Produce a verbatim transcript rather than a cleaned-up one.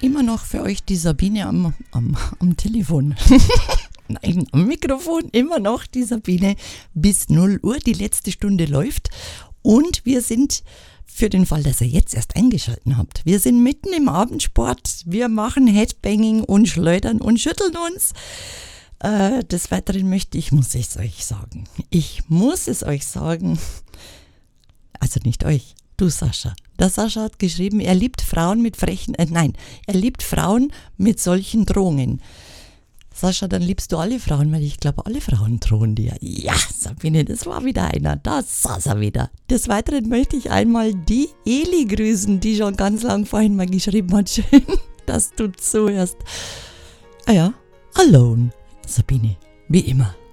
immer noch für euch die Sabine am, am, am Telefon. Nein, am Mikrofon immer noch die Sabine bis null Uhr. Die letzte Stunde läuft und wir sind, für den Fall, dass ihr jetzt erst eingeschaltet habt, wir sind mitten im Abendsport. Wir machen Headbanging und schleudern und schütteln uns. Äh, des Weiteren möchte ich, muss ich es euch sagen. Ich muss es euch sagen. Also nicht euch, du Sascha. Der Sascha hat geschrieben, er liebt Frauen mit frechen, äh, nein, er liebt Frauen mit solchen Drohungen. Sascha, dann liebst du alle Frauen, weil ich glaube, alle Frauen drohen dir. Ja, Sabine, das war wieder einer. Da saß er wieder. Des Weiteren möchte ich einmal die Eli grüßen, die schon ganz lang vorhin mal geschrieben hat. Schön, dass du zuhörst. Ah ja, alone, Sabine, wie immer.